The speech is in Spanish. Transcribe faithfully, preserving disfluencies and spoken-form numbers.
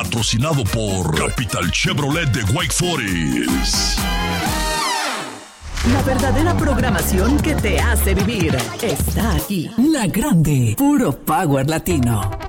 patrocinado por Capital Chevrolet de Wake Forest. La verdadera programación que te hace vivir está aquí. La Grande, puro power latino.